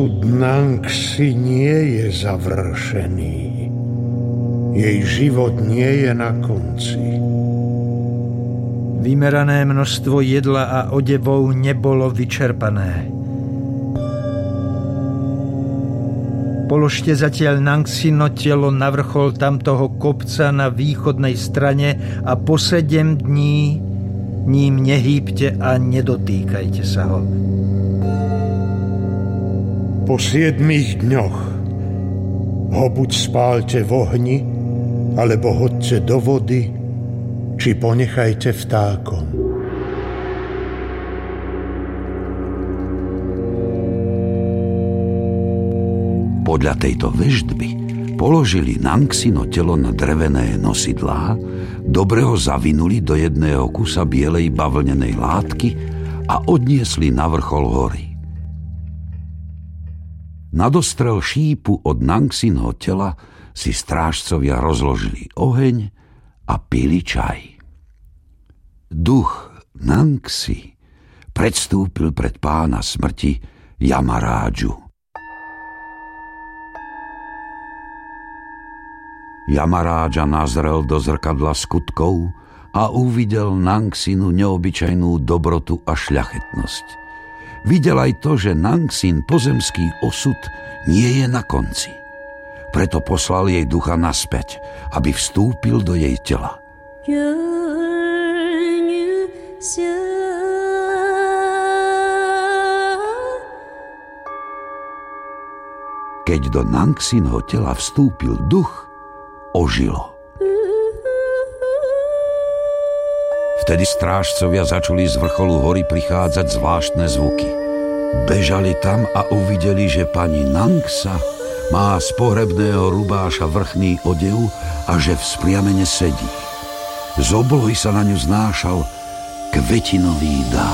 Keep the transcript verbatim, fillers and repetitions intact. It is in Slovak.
Nangsi nie je završený. Jej život nie je na konci. Vymerané množstvo jedla a odevov nebolo vyčerpané. Položte zatiaľ Nangsino telo na vrchol tamtoho kopca na východnej strane a po sedem dní ním nehýbte a nedotýkajte sa ho. Po siedmých dňoch ho buď spálte v ohni, alebo hodte do vody, či ponechajte vtákom. Podľa tejto veštby položili Nangsino telo na drevené nosidlá, dobre ho zavinuli do jedného kusa bielej bavlnenej látky a odniesli na vrchol hory. Na dostrel šípu od Nangsinho tela si strážcovia rozložili oheň a pili čaj. Duch Nangsi predstúpil pred pána smrti Yamarádžu. Yamarádža nazrel do zrkadla skutkov a uvidel Nangsinu neobyčajnú dobrotu a šľachetnosť. Videl aj to, že Nangsin pozemský osud nie je na konci. Preto poslal jej ducha naspäť, aby vstúpil do jej tela. Keď do Nangsinho tela vstúpil duch, ožilo. Vtedy strážcovia začuli z vrcholu hory prichádzať zvláštne zvuky. Bežali tam a uvideli, že pani Nangsa má z pohrebného rubáša vrchný odev a že vzpriamene sedí. Z oblohy sa na ňu znášal kvetinový dách.